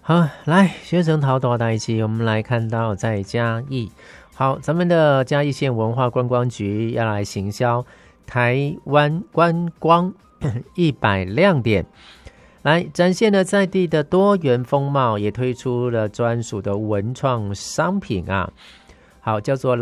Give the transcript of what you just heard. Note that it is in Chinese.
好，来学生逃多大一起，我们来看到在嘉义。好，咱们的嘉义县文化观光局要来行销台湾观光100亮点，来展现了在地的多元风貌，也推出了专属的文创商品啊。好，叫做